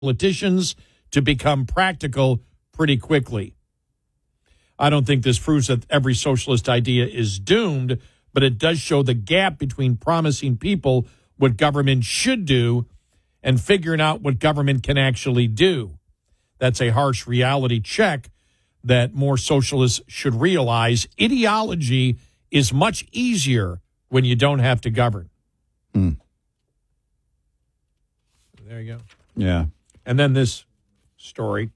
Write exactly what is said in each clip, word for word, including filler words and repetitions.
politicians to become practical pretty quickly. I don't think this proves that every socialist idea is doomed, but it does show the gap between promising people what government should do and figuring out what government can actually do. That's a harsh reality check that more socialists should realize. Ideology is much easier when you don't have to govern. Hmm. There you go. Yeah. And then this story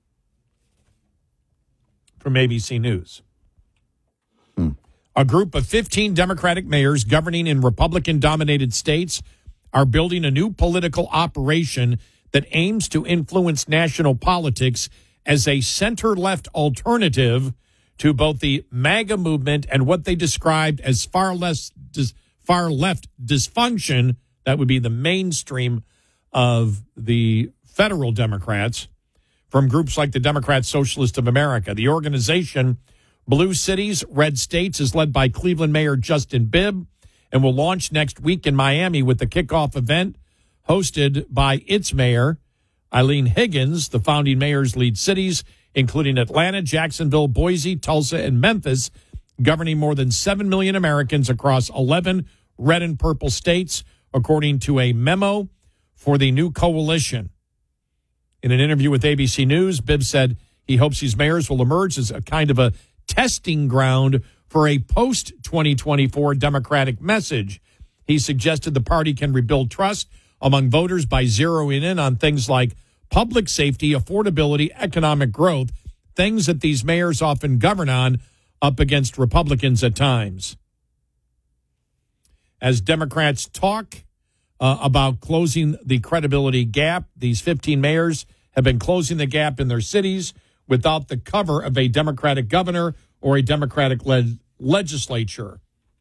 from A B C News. Hmm. A group of fifteen Democratic mayors governing in Republican-dominated states are building a new political operation that aims to influence national politics as a center-left alternative to both the MAGA movement and what they described as far less dis, far left dysfunction. That would be the mainstream of the federal Democrats, from groups like the Democrat Socialist of America. The organization, Blue Cities, Red States, is led by Cleveland Mayor Justin Bibb and will launch next week in Miami with the kickoff event hosted by its mayor, Eileen Higgins. The founding mayors lead cities, including Atlanta, Jacksonville, Boise, Tulsa, and Memphis, governing more than seven million Americans across eleven red and purple states, according to a memo for the new coalition. In an interview with A B C News, Bibb said he hopes these mayors will emerge as a kind of a testing ground for a post twenty twenty-four Democratic message. He suggested the party can rebuild trust among voters by zeroing in on things like public safety, affordability, economic growth, things that these mayors often govern on up against Republicans at times. As Democrats talk uh, about closing the credibility gap, these fifteen mayors have been closing the gap in their cities without the cover of a Democratic governor or a Democratic-led legislature.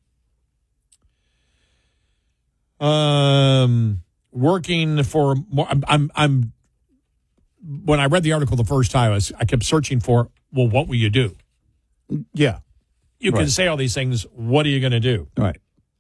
Um, working for more, I'm, I'm, I'm, when I read the article the first time, I, was, I kept searching for, well, what will you do? Yeah. You right. can say all these things. What are you going to do? Right.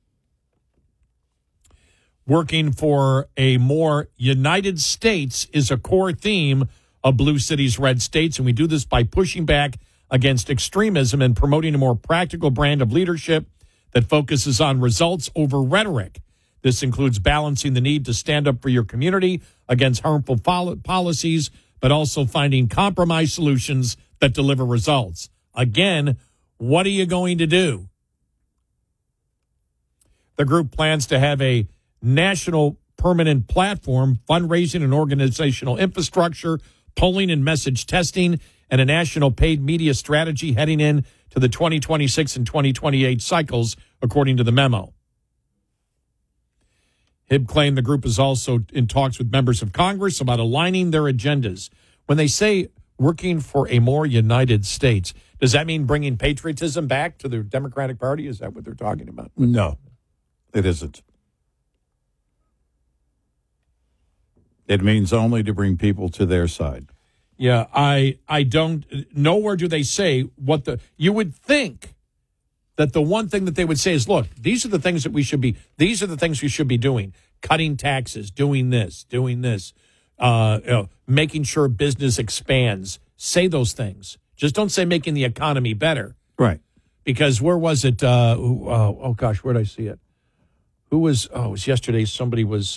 Working for a more united states is a core theme of Blue Cities, Red States, and we do this by pushing back against extremism and promoting a more practical brand of leadership that focuses on results over rhetoric. This includes balancing the need to stand up for your community against harmful policies, but also finding compromise solutions that deliver results. Again, what are you going to do? The group plans to have a national permanent platform, fundraising and organizational infrastructure, polling and message testing, and a national paid media strategy heading in to the twenty twenty-six and twenty twenty-eight cycles, according to the memo. Hibb claimed the group is also in talks with members of Congress about aligning their agendas. When they say working for a more united states, does that mean bringing patriotism back to the Democratic Party? Is that what they're talking about? No, it isn't. It means only to bring people to their side. Yeah, I I don't, nowhere do they say what the, you would think that the one thing that they would say is, look, these are the things that we should be, these are the things we should be doing. Cutting taxes, doing this, doing this, uh, you know, making sure business expands. Say those things. Just don't say making the economy better. Right. Because where was it? Uh, oh, oh, gosh, where did I see it? Who was, oh, it was yesterday. Somebody was,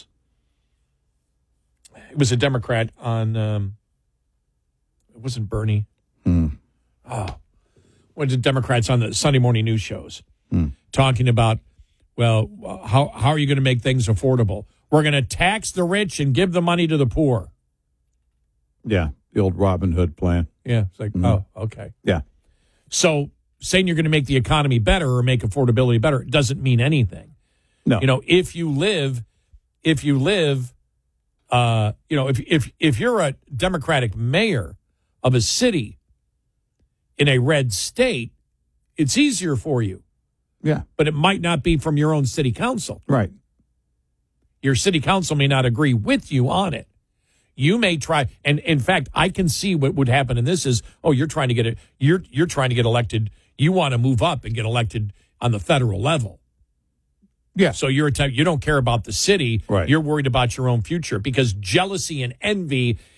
it was a Democrat on, um, it wasn't Bernie. Mm. Oh, what did Democrats on the Sunday morning news shows mm. talking about, well, how, how are you going to make things affordable? We're going to tax the rich and give the money to the poor. Yeah, the old Robin Hood plan. Yeah, it's like, mm. oh, okay. Yeah. So saying you're going to make the economy better or make affordability better doesn't mean anything. No. You know, if you live, if you live, uh, you know, if if if you're a Democratic mayor of a city in a red state, it's easier for you. Yeah. But it might not be from your own city council. Right. Your city council may not agree with you on it. You may try, and in fact, I can see what would happen. And this is, oh, you're trying to get it. You're you're trying to get elected. You want to move up and get elected on the federal level. Yeah. So you're a, you don't care about the city. Right. You're worried about your own future because jealousy and envy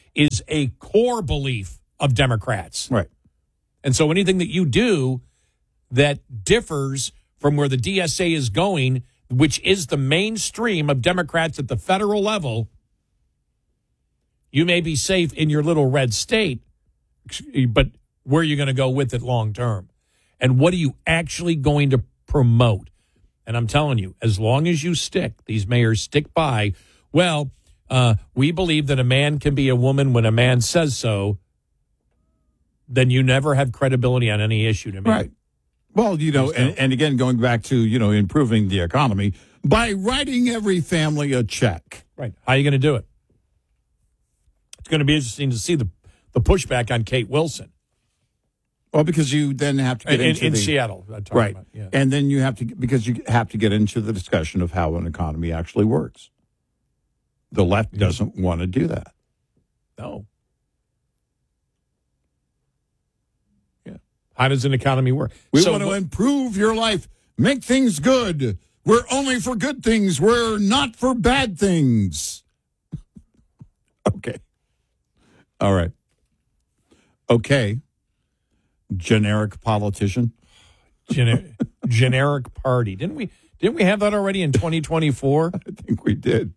is a core belief of Democrats. Right. And so anything that you do that differs from where the D S A is going, which is the mainstream of Democrats at the federal level, you may be safe in your little red state, but where are you going to go with it long term? And what are you actually going to promote? And I'm telling you, as long as you stick, these mayors stick by, well, uh, we believe that a man can be a woman when a man says so, then you never have credibility on any issue to me. Right. Well, you know, and, and again, going back to, you know, improving the economy by writing every family a check. Right. How are you going to do it? It's going to be interesting to see the, the pushback on Kate Wilson. Well, because you then have to get in, into in the, Seattle. Right. About, yeah. And then you have to, because you have to get into the discussion of how an economy actually works. The left Yeah. doesn't want to do that. No. Yeah. How does an economy work? We So want to wh- improve your life, make things good. We're only for good things. We're not for bad things. Okay. All right. Okay. Generic politician. Gener- generic party. Didn't we didn't we have that already in twenty twenty-four? I think we did.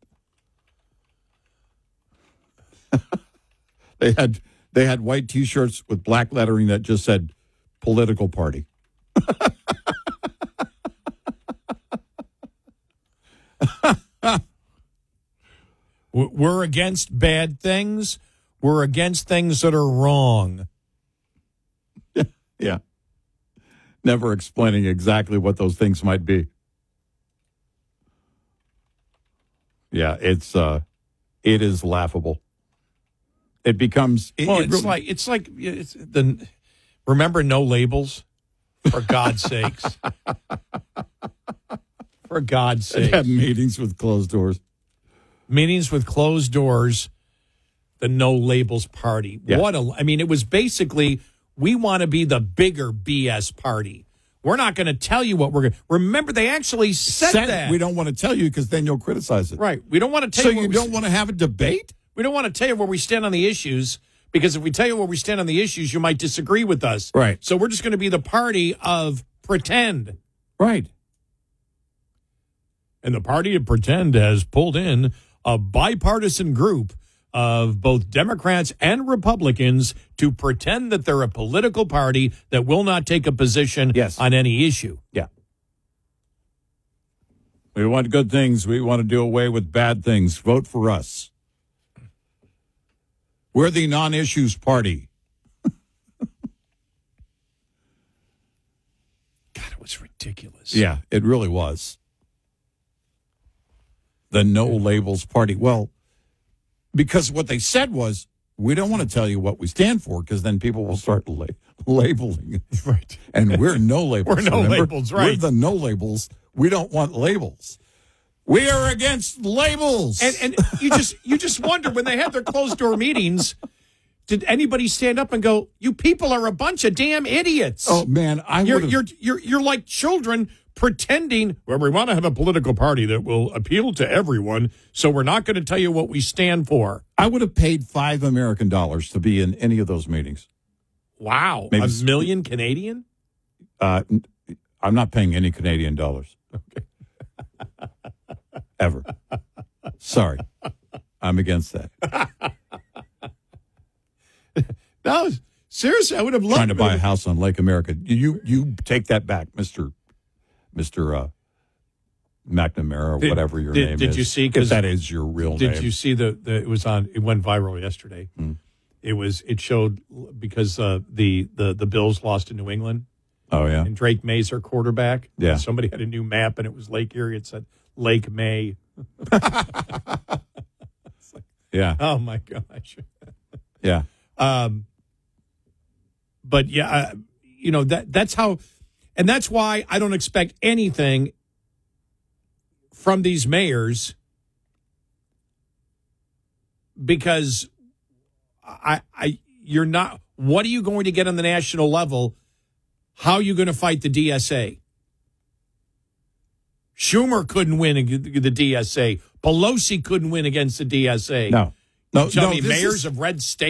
they had they had white T-shirts with black lettering that just said political party. We're against bad things. We're against things that are wrong. Yeah. Never explaining exactly what those things might be. Yeah, it's uh it is laughable. It becomes it, Well, it it's really- like it's like it's the remember no labels, for God's sakes. For God's they sake. had meetings with closed doors. Meetings with closed doors, the no labels party. Yeah. What a I mean, it was basically we want to be the bigger B S party. We're not going to tell you what we're going to. Remember, they actually said, Said that. we don't want to tell you because then you'll criticize it. Right. We don't want to tell So you. what you we- don't want to have a debate? We don't want to tell you where we stand on the issues because if we tell you where we stand on the issues, you might disagree with us. Right. So we're just going to be the party of pretend. Right. And the party of pretend has pulled in a bipartisan group of both Democrats and Republicans to pretend that they're a political party that will not take a position Yes. on any issue. Yeah. We want good things. We want to do away with bad things. Vote for us. We're the non-issues party. God, it was ridiculous. Yeah, it really was. The no labels party. Well, because what they said was, we don't want to tell you what we stand for because then people will start la- labeling. Right. And we're no labels. We're no remember? labels, right. We're the no labels. We don't want labels. We are against labels. And and you just you just wonder when they have their closed door meetings, did anybody stand up and go, "You people are a bunch of damn idiots"? oh man, I you're would you're you're you're like children pretending. Well, we want to have a political party that will appeal to everyone, so we're not going to tell you what we stand for. I would have paid five American dollars to be in any of those meetings. Wow, Maybe a s- million Canadian? Uh, n- I'm not paying any Canadian dollars. Okay. Ever. Sorry. I'm against that. No, seriously, I would have loved Trying to buy a it. house on Lake America. You you take that back, Mister Mister Uh, McNamara or Did- whatever your did- name did is. you see- If 'cause that is your real Did name. you see the, the? It was on. It went viral yesterday. Hmm. It was. It showed because uh, the the the Bills lost to New England. Oh, yeah. And Drake May's our quarterback. Yeah. Somebody had a new map, and it was Lake Erie. It said Lake May. Yeah. Oh my gosh. Yeah. Um. But yeah, uh, you know that that's how, and that's why I don't expect anything from these mayors because I I you're not. What are you going to get on the national level? How are you going to fight the D S A? Schumer couldn't win ag- the D S A. Pelosi couldn't win against the D S A. No. No, Tell no, me this mayors is- of red states